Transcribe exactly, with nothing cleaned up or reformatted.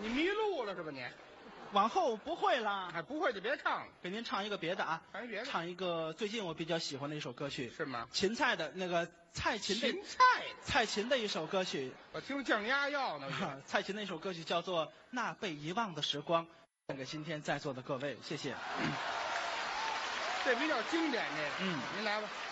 你迷路了是吧你？ 往后不会啦。 哎，不会就别唱了。 给您唱一个别的啊， 唱一别的。 唱一个最近我比较喜欢的一首歌曲。 是吗？ 芹菜的那个蔡琴的。 芹菜。 蔡琴的一首歌曲。 我听降压药呢。 蔡琴的一首歌曲叫做《那被遗忘的时光》，献给今天在座的各位，谢谢。 这比较经典，这个。 嗯， 您来吧。